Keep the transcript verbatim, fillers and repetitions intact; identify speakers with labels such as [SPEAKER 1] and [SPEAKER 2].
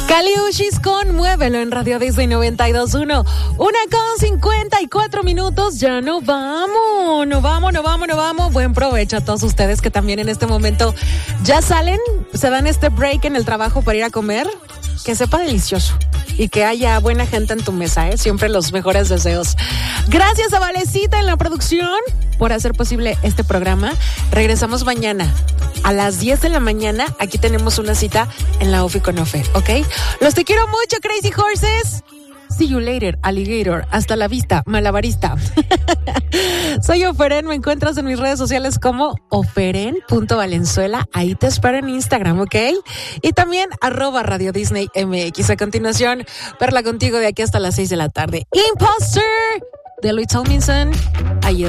[SPEAKER 1] Caliuchis con Muévelo en Radio Disney noventa y dos punto uno. Una con cincuenta y cuatro minutos. Ya no vamos, no vamos, no vamos, no vamos. Buen provecho a todos ustedes que también en este momento ya salen, se dan este break en el trabajo para ir a comer. Que sepa delicioso y que haya buena gente en tu mesa, ¿eh? Siempre los mejores deseos. Gracias a Valecita en la producción por hacer posible este programa. Regresamos mañana a las diez de la mañana. Aquí tenemos una cita en la Ofi con Ofer, ¿ok? Los te quiero mucho, Crazy Horses. See you later, alligator. Hasta la vista, malabarista. Soy Oferen, me encuentras en mis redes sociales como oferen punto valenzuela. Ahí te espero en Instagram, ¿ok? Y también arroba Radio Disney M X. A continuación, Perla contigo de aquí hasta las seis de la tarde. Imposter de Louis Tomlinson. Ahí